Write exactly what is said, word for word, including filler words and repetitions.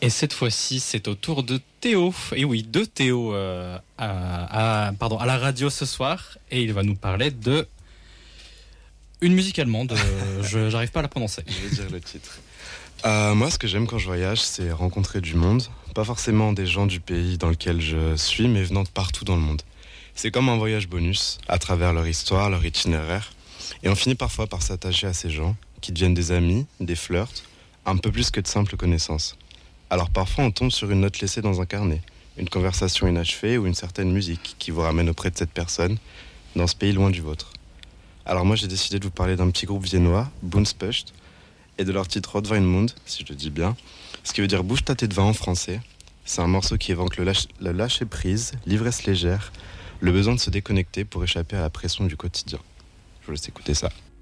Et cette fois-ci, c'est au tour de Théo. Et oui, de Théo euh, à, à, pardon, à la radio ce soir. Et il va nous parler de une musique allemande. je j'arrive pas à la prononcer. Je vais dire le titre. Euh, moi, ce que j'aime quand je voyage, c'est rencontrer du monde. Pas forcément des gens du pays dans lequel je suis, mais venant de partout dans le monde. C'est comme un voyage bonus, à travers leur histoire, leur itinéraire. Et on finit parfois par s'attacher à ces gens, qui deviennent des amis, des flirts, un peu plus que de simples connaissances. Alors parfois on tombe sur une note laissée dans un carnet, une conversation inachevée ou une certaine musique qui vous ramène auprès de cette personne, dans ce pays loin du vôtre. Alors moi j'ai décidé de vous parler d'un petit groupe viennois, Bunspust, et de leur titre Rotweinmund, si je le dis bien, ce qui veut dire bouge ta tête de vin en français. C'est un morceau qui évoque le, lâche, le lâcher prise, l'ivresse légère, le besoin de se déconnecter pour échapper à la pression du quotidien. Je vous laisse écouter ça.